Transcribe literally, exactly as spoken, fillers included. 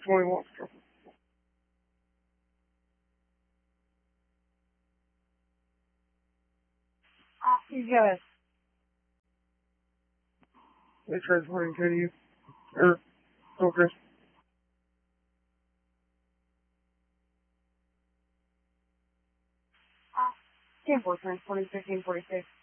twenty-one. You guys. They transporting to you. Or, okay. ten four, transporting fifteen forty-six.